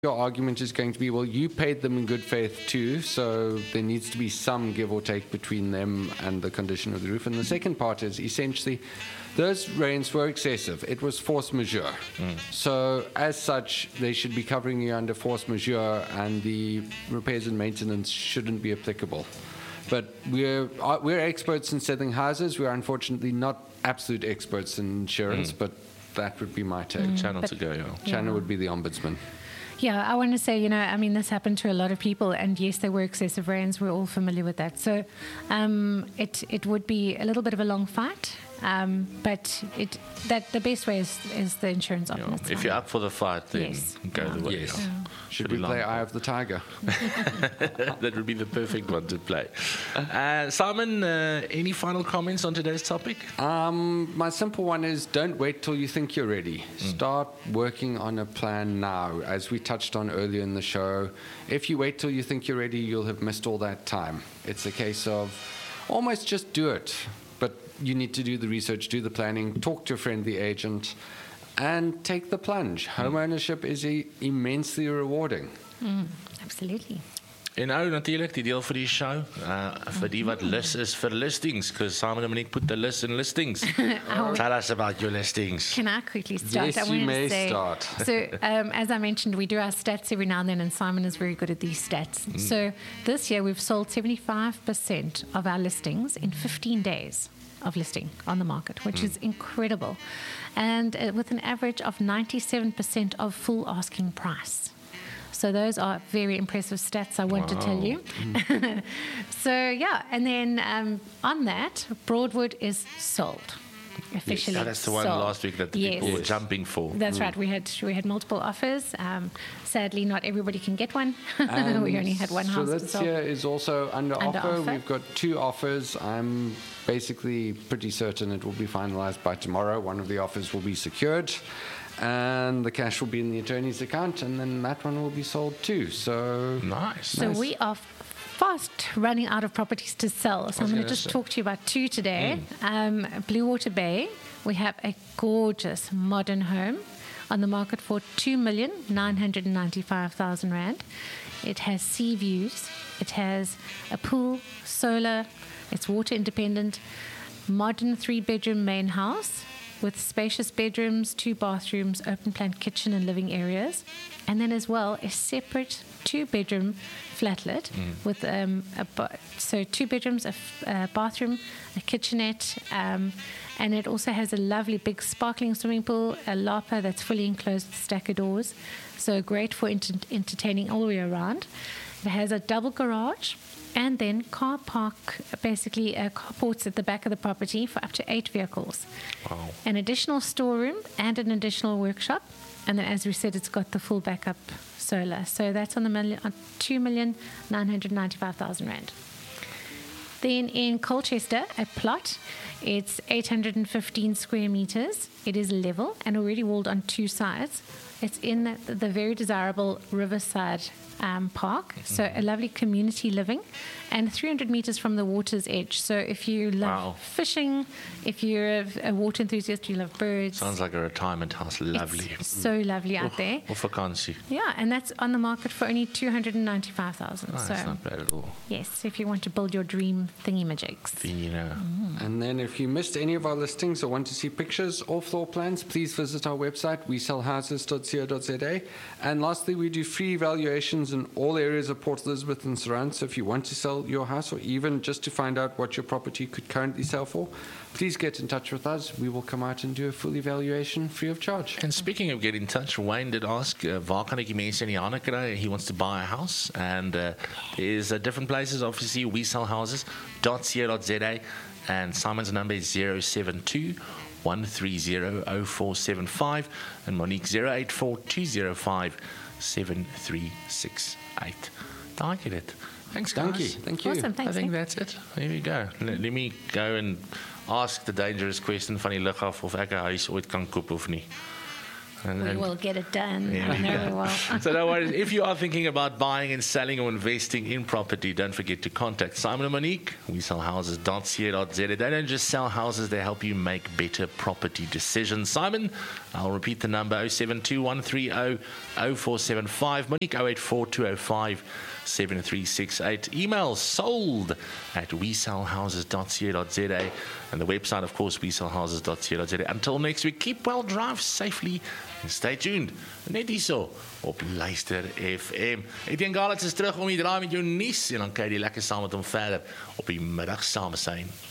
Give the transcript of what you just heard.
your argument is going to be, well, you paid them in good faith too, so there needs to be some give or take between them and the condition of the roof. And the second part is essentially those rains were excessive. It was force majeure. So as such, they should be covering you under force majeure, and the repairs and maintenance shouldn't be applicable. But we're experts in selling houses. We're unfortunately not absolute experts in insurance, but that would be my take. Channel to go, Channel would be the ombudsman. Yeah, I want to say, this happened to a lot of people, and yes, there were excessive rains. We're all familiar with that. So it would be a little bit of a long fight, but the best way is the insurance office. If you're up for the fight, then go the way. Yes. Should we play Eye of the Tiger? That would be the perfect one to play. Simon, any final comments on today's topic? My simple one is, don't wait till you think you're ready. Start working on a plan now. As we touched on earlier in the show, if you wait till you think you're ready, you'll have missed all that time. It's a case of almost just do it. But you need to do the research, do the planning, talk to a friendly agent, and take the plunge. Home ownership is immensely rewarding. Absolutely. En nou natuurlijk die deel vir die show, vir die wat lus is vir listings, because Simon and Monique put the list in listings. Tell us about your listings. Can I quickly start? Yes, you may start. So, as I mentioned, we do our stats every now and then, and Simon is very good at these stats. So, this year we've sold 75% of our listings in 15 days of listing on the market, which is incredible. And with an average of 97% of full asking price. So those are very impressive stats, I want to tell you. So, yeah, and then on that, Broadwood is sold. Officially yes, that's the one sold. Last week that the people were jumping for. That's right. We had multiple offers. Sadly, not everybody can get one. We only had one house. So this year is also under offer. We've got 2 offers. I'm basically pretty certain it will be finalized by tomorrow. One of the offers will be secured, and the cash will be in the attorney's account, and then that one will be sold too. So nice. So we are fast running out of properties to sell. So I'm going to just talk to you about 2 today. Blue Water Bay, we have a gorgeous modern home on the market for 2,995,000 rand. It has sea views. It has a pool, solar. It's water independent. Modern 3-bedroom main house with spacious bedrooms, 2 bathrooms, open plan kitchen and living areas. And then as well, a separate 2-bedroom flatlet with so 2 bedrooms, a bathroom, a kitchenette, and it also has a lovely big sparkling swimming pool, a lapa that's fully enclosed with stacker doors, so great for entertaining all the way around. It has a double garage, and then car park, basically carports at the back of the property for up to 8 vehicles. Wow. An additional storeroom and an additional workshop. And then, as we said, it's got the full backup solar. So that's on the 2,995,000 rand. Then in Colchester, a plot. It's 815 square meters. It is level and already walled on 2 sides. It's in the very desirable Riverside Park. So a lovely community living, and 300 meters from the water's edge. So if you love fishing, if you're a water enthusiast, you love birds. Sounds like a retirement house. Lovely. It's so lovely out there. Or vakansie. Yeah, and that's on the market for only 295,000. So that's not bad at all. Yes, if you want to build your dream thingy-majigs. Then you know. And then if you missed any of our listings or want to see pictures or floor plans, please visit our website, WeSellHouses.co.za. And lastly, we do free valuations in all areas of Port Elizabeth and surrounds. So if you want to sell your house, or even just to find out what your property could currently sell for, please get in touch with us. We will come out and do a full evaluation free of charge. And speaking of getting in touch, Wayne did ask, waar kan ek die mense in die hande kry? He wants to buy a house, and there's different places. Obviously, WeSellHouses.co.za, and Simon's number is 072-130-0475, and Monique 084-205-7368. Dankie dit. Thanks, guys. Thank you. Awesome, thanks. I think that's it. Here we go. Let me go and ask the dangerous question van die lug af of ek 'n huis ooit kan koop of nie. We will get it done. I know we will. So no worries. If you are thinking about buying and selling or investing in property, don't forget to contact Simon and Monique. WeSellHouses.co.za. They don't just sell houses, they help you make better property decisions. Simon, I'll repeat the number, 0721300475. Monique, 0842057368. Email sold@wesellhouses.co.za. And the website, of course, wesellhouses.co.za. Until next week, keep well, drive safely, and stay tuned. Net hierso op Luister FM. Etienne Garlitz is terug om die draai met jou nuus en dan kyk jy lekker saam met hom verder op die middag saam zijn.